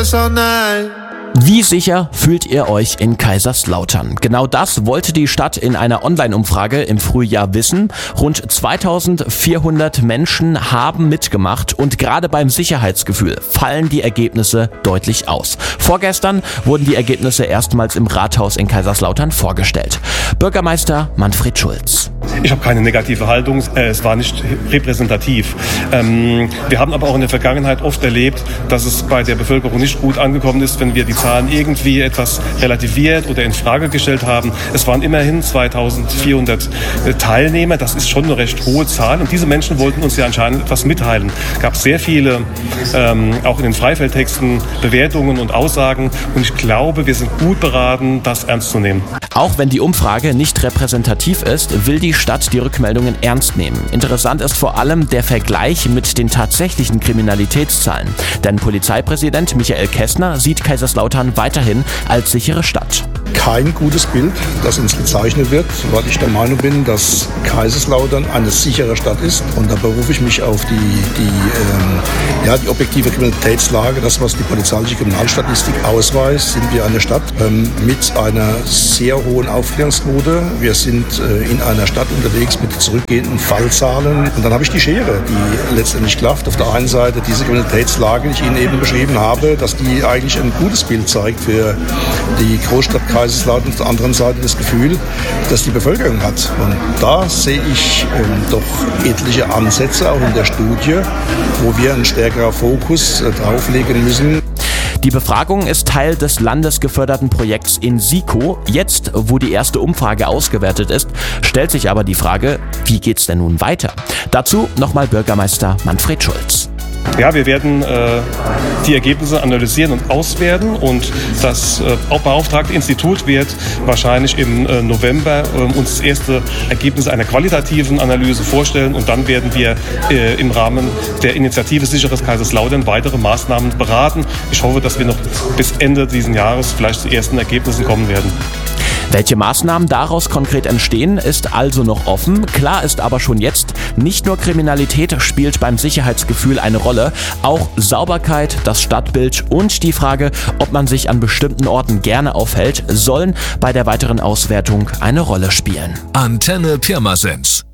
personal. Wie sicher fühlt ihr euch in Kaiserslautern? Genau das wollte die Stadt in einer Online-Umfrage im Frühjahr wissen. Rund 2400 Menschen haben mitgemacht und gerade beim Sicherheitsgefühl fallen die Ergebnisse deutlich aus. Vorgestern wurden die Ergebnisse erstmals im Rathaus in Kaiserslautern vorgestellt. Bürgermeister Manfred Schulz. Ich habe keine negative Haltung, es war nicht repräsentativ. Wir haben aber auch in der Vergangenheit oft erlebt, dass es bei der Bevölkerung nicht gut angekommen ist, wenn wir die Zahlen irgendwie etwas relativiert oder in Frage gestellt haben. Es waren immerhin 2400 Teilnehmer, das ist schon eine recht hohe Zahl und diese Menschen wollten uns ja anscheinend etwas mitteilen. Es gab sehr viele, auch in den Freifeldtexten, Bewertungen und Aussagen und ich glaube, wir sind gut beraten, das ernst zu nehmen. Auch wenn die Umfrage nicht repräsentativ ist, will die Stadt die Rückmeldungen ernst nehmen. Interessant ist vor allem der Vergleich mit den tatsächlichen Kriminalitätszahlen. Denn Polizeipräsident Michael Kessner sieht Kaiserslautern weiterhin als sichere Stadt. Kein gutes Bild, das uns gezeichnet wird, weil ich der Meinung bin, dass Kaiserslautern eine sichere Stadt ist. Und da berufe ich mich auf die objektive Kriminalitätslage. Das, was die polizeiliche Kriminalstatistik ausweist, sind wir eine Stadt mit einer sehr hohen Aufklärungsquote. Wir sind in einer Stadt unterwegs mit zurückgehenden Fallzahlen. Und dann habe ich die Schere, die letztendlich klafft. Auf der einen Seite diese Kriminalitätslage, die ich Ihnen eben beschrieben habe, dass die eigentlich ein gutes Bild zeigt für die Großstadt Kaiserslautern. Auf der anderen Seite das Gefühl, dass die Bevölkerung hat. Und da sehe ich doch etliche Ansätze, auch in der Studie, wo wir einen stärkeren Fokus drauflegen müssen. Die Befragung ist Teil des landesgeförderten Projekts InSico. Jetzt, wo die erste Umfrage ausgewertet ist, stellt sich aber die Frage, wie geht's denn nun weiter? Dazu nochmal Bürgermeister Manfred Schulz. Ja, wir werden die Ergebnisse analysieren und auswerten und das beauftragte Institut wird wahrscheinlich im November uns das erste Ergebnis einer qualitativen Analyse vorstellen und dann werden wir im Rahmen der Initiative Sicheres Kaiserslautern weitere Maßnahmen beraten. Ich hoffe, dass wir noch bis Ende dieses Jahres vielleicht zu ersten Ergebnissen kommen werden. Welche Maßnahmen daraus konkret entstehen, ist also noch offen. Klar ist aber schon jetzt, nicht nur Kriminalität spielt beim Sicherheitsgefühl eine Rolle, auch Sauberkeit, das Stadtbild und die Frage, ob man sich an bestimmten Orten gerne aufhält, sollen bei der weiteren Auswertung eine Rolle spielen. Antenne Pirmasens.